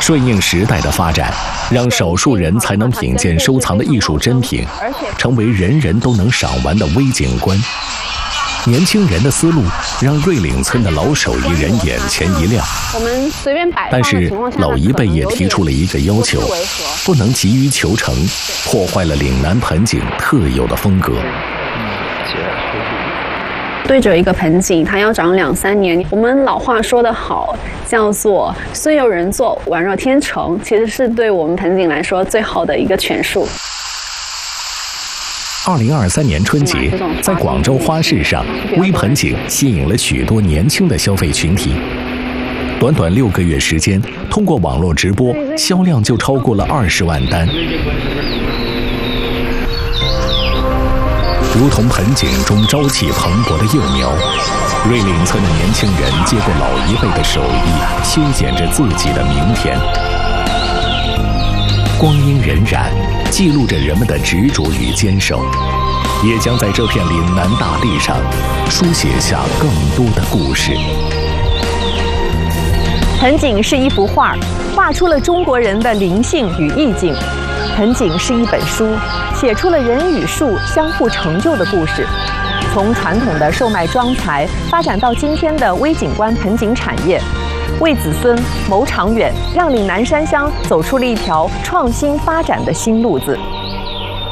顺应时代的发展，让少数人才能品鉴收藏的艺术珍品，成为人人都能赏玩的微景观。年轻人的思路让瑞岭村的老手艺人眼前一亮。 我们随便摆放但是老一辈也提出了一个要求，不能急于求成，破坏了岭南盆景特有的风格。 对着一个盆景，它要长2-3年。我们老话说得好，叫做“虽有人做，宛若天成”，其实是对我们盆景来说最好的一个诠述。 2023年春节，在广州花市上，微盆景吸引了许多年轻的消费群体。短短6个月时间，通过网络直播，销量就超过了20万单。如同盆景中朝气蓬勃的幼苗，瑞岭村的年轻人接过老一辈的手艺，修剪着自己的明天。光阴荏苒，记录着人们的执着与坚守，也将在这片岭南大地上书写下更多的故事。 盆景是一幅画，画出了中国人的灵性与意境。盆景是一本书，写出了人与树相互成就的故事。从传统的售卖装材，发展到今天的微景观盆景产业，为子孙谋长远，让岭南山乡走出了一条创新发展的新路子。